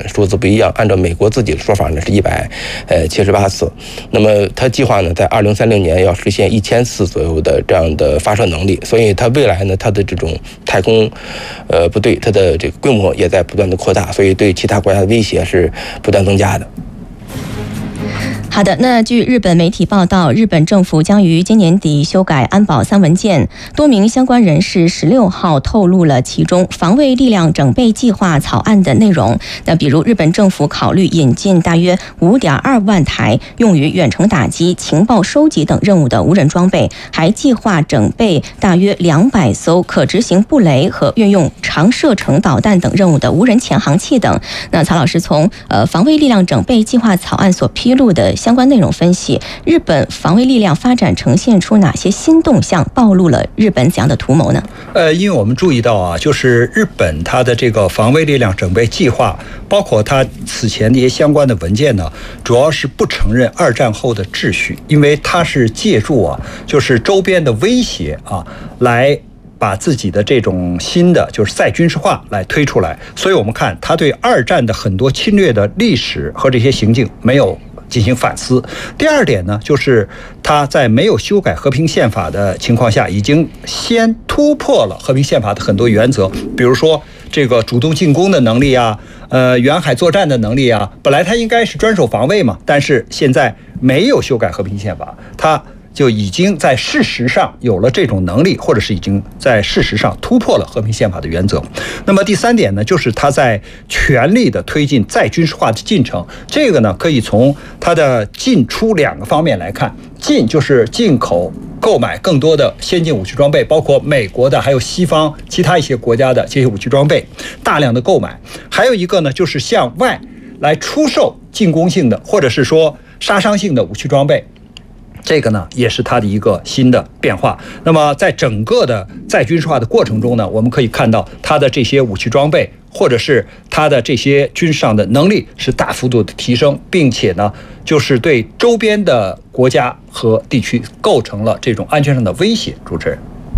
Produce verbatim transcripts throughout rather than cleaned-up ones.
数字不一样，按照美国自己的说法呢是一百呃七十八次。那么它计划呢在二零三零年要实现一千次左右的这样的发射能力，所以它未来呢它的这种太空呃部队它的这个规模也在不断的扩大，所以对其他国家的威胁是不断增加的。 好的，那据日本媒体报道，日本政府将于今年底修改安保三文件，多名相关人士十六号透露了其中防卫力量整备计划草案的内容。那比如日本政府考虑引进大约 五点二万台用于远程打击、情报收集等任务的无人装备，还计划整备大约两百艘可执行布雷和运用长射程导弹等任务的无人潜航器等。那曹老师从呃防卫力量整备计划草案所披露的相关内容分析，日本防卫力量发展呈现出哪些新动向，暴露了日本怎样的图谋呢？ 呃，因为我们注意到啊，就是日本它的这个防卫力量整备计划，包括它此前的一些相关的文件呢，主要是不承认二战后的秩序，因为它是借助啊，就是周边的威胁啊，来把自己的这种新的就是再军事化来推出来。所以我们看它对二战的很多侵略的历史和这些行径没有进行反思。第二点呢，就是他在没有修改和平宪法的情况下，已经先突破了和平宪法的很多原则，比如说这个主动进攻的能力啊，呃，远海作战的能力啊，本来他应该是专守防卫嘛，但是现在没有修改和平宪法，他就已经在事实上有了这种能力，或者是已经在事实上突破了和平宪法的原则。那么第三点呢，就是他在全力的推进再军事化的进程。这个呢，可以从它的进出两个方面来看。进就是进口购买更多的先进武器装备，包括美国的，还有西方其他一些国家的这些武器装备，大量的购买。还有一个呢，就是向外来出售进攻性的或者是说杀伤性的武器装备。这个呢，也是它的一个新的变化。那么，在整个的再军事化的过程中呢，我们可以看到它的这些武器装备，或者是它的这些军事上的能力是大幅度的提升，并且呢，就是对周边的国家和地区构成了这种安全上的威胁。主持人。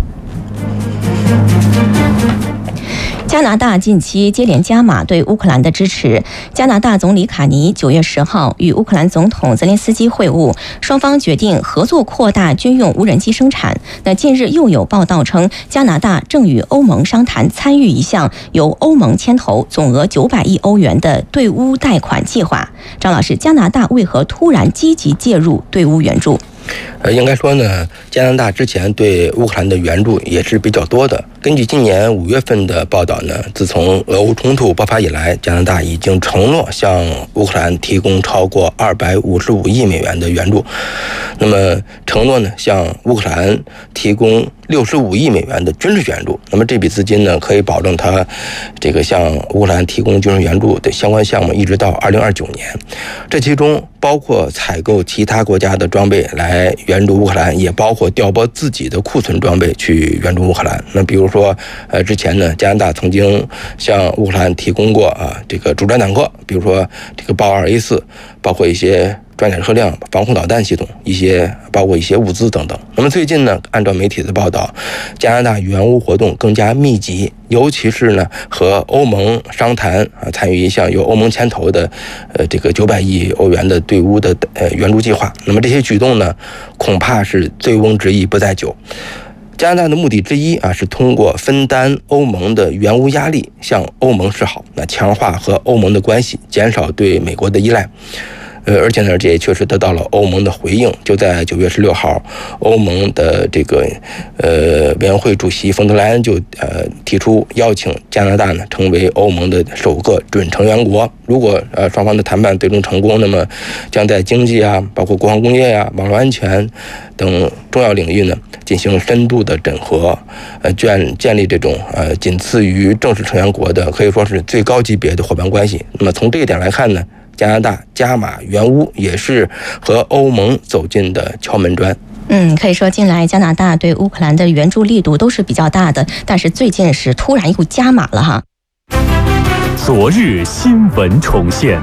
加拿大近期接连加码对乌克兰的支持。加拿大总理卡尼九月十号与乌克兰总统泽连斯基会晤，双方决定合作扩大军用无人机生产。那近日又有报道称，加拿大正与欧盟商谈参与一项由欧盟牵头、总额九百亿欧元的对乌贷款计划。张老师，加拿大为何突然积极介入对乌援助？ 呃，应该说呢，加拿大之前对乌克兰的援助也是比较多的。根据今年五月份的报道呢，自从俄乌冲突爆发以来，加拿大已经承诺向乌克兰提供超过二百五十五亿美元的援助。那么承诺呢，向乌克兰提供六十五亿美元的军事援助。那么这笔资金呢，可以保证它这个向乌克兰提供军事援助的相关项目一直到二零二九年。这其中包括采购其他国家的装备来援助乌克兰，也包括调拨自己的库存装备去援助乌克兰。那比如说，呃，之前呢，加拿大曾经向乌克兰提供过啊这个主战坦克，比如说这个豹二 A 四，包括一些装甲车辆、防空导弹系统，一些包括一些物资等等。那么最近呢，按照媒体的报道，加拿大援乌活动更加密集，尤其是呢和欧盟商谈啊，参与一项由欧盟牵头的呃这个九百亿欧元的对乌的呃援助计划。那么这些举动呢，恐怕是醉翁之意不在酒。加拿大的目的之一啊，是通过分担欧盟的援乌压力，向欧盟示好，那强化和欧盟的关系，减少对美国的依赖。呃，而且呢，这也确实得到了欧盟的回应。就在九月十六号，欧盟的这个呃委员会主席冯德莱恩就呃提出邀请加拿大呢成为欧盟的首个准成员国。如果呃双方的谈判最终成功，那么将在经济啊、包括国防工业呀、网络安全等重要领域呢进行深度的整合，呃建建立这种呃仅次于正式成员国的可以说是最高级别的伙伴关系。那么从这一点来看呢，加拿大加码援乌也是和欧盟走近的敲门砖。 嗯，可以说近来加拿大对乌克兰的援助力度都是比较大的，但是最近是突然又加码了哈。 昨日新闻重现，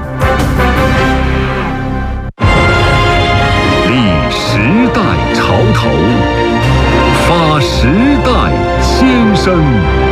立时代潮头，发时代先声。